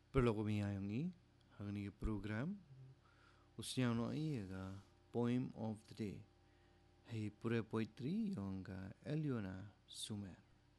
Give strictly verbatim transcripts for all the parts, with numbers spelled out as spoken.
Perlu kami ayang i, hari ni program, usia no i ga poem of the day. Hey pure poetry yang ga Eliona Sumer.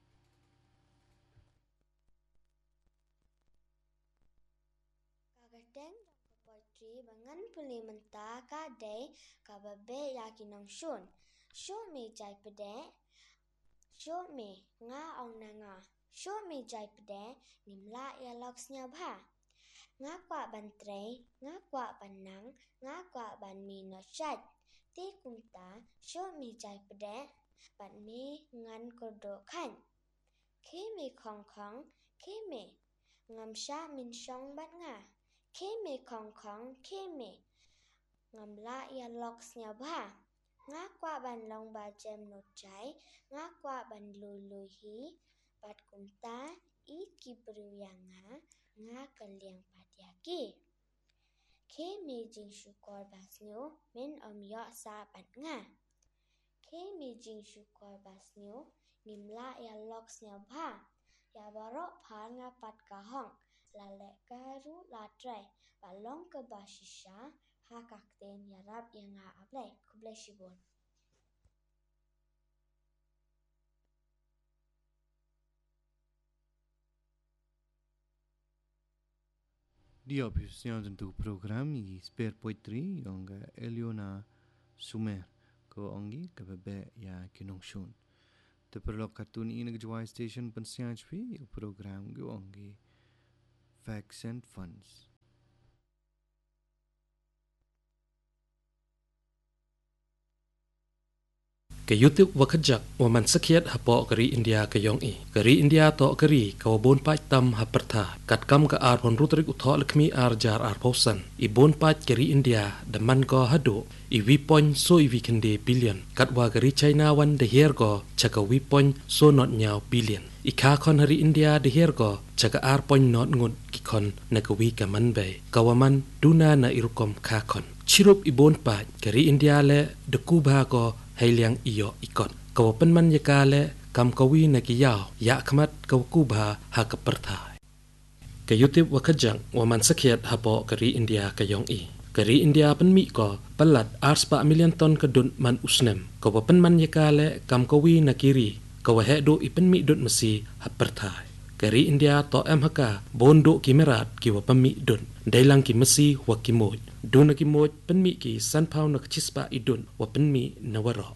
Kagateng dong poetry bangan puli mentah kadai kababe yakinong shun. Shun me jai pede, shun me nga ong nanga. Shun me jai pede nimla ya loksnya bha. Nga kwa ban tre, nga kwa ban nang, nga kwa ban mi no chat. Ti kumta shun me jai pede, ban mi ngan kodo khan. Khi me khong khong, khi me ngam sha min shong ban nga. Khi me khong khong, khi me ngam la ya loksnya bha. Nga kwa ban long ba jem no chai, nga kwa ban lu lu hi, bat kumta i kibru yang nga, nga kaliang patyaki. Khi me jing shukor basnyo, min om yo sa ban nga. Khi me jing shukor basnyo, ngim la ya loksnya bha. Ya barok pha nga pat kahong, la le karu la trai, balong ke bashisha, ha kakten ya rap ya nga ablay, kublay shibon. Di habis yang tentu program i spare poetry yang ga Eliona Sumer ko ongi kababe ya kinong shun. Te perlu kartun ini ke station pensiaj pi program go ongi Facts and Funds. Ke YouTube wakajak waman sakiat hapo kari India ke yong i. Kari India to kari kawabon pach tam hapertha. Kat kam ka ar hon rutrik utho lakmi ar jar ar pausan. Ibon pach kari India daman ko hado. I wipon so i wikende billion. Kat wa kari China wan de her ko chaka wipon so not nyao billion. I ka kon hari India de her ko chaka ar pon not ngut kikon na kawi ka manbay. Kawaman duna na irukom ka kon. Chirup ibon pach kari India le de kubha ko hailyang iyo ikon. Kawapan man yakale kam kawi na kiyaw ya kamat kawkubha ha kapertha. Kayutip wakajang waman sakiat hapo kari India kayong i. Kari India pan mi ko palat ars pa million ton kadun man usnem. Kawapan man yakale kam kawi na kiri kawahe do ipan mi dun masi hapertha. Kari India to emhaka bondo kimerat kiwa pami dun. Dailang ki masi wa kimoj. Duna kimoj pan mi ki sanpaw na kachispa idun wa pan mi na waro.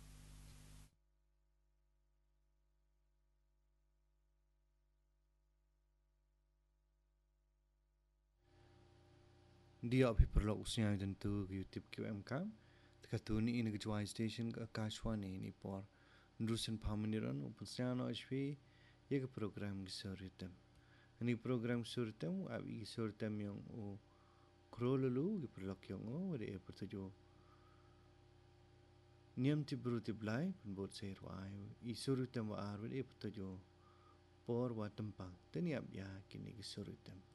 Dia abhi perlu usia tentu ke YouTube Q M K. Kartun ini ke station ke Akashwani ini por Ndusen pamaniran upensian O H P ye ke program ke suritem. Ini program suritem abi suritem yang o krolulu ke perlu yang o ada pertuju. Niam ti beruti blai pun buat saya ruai. I suritem wa arwed e pertuju por wa tempang. Teni ab ya kini ke suritem.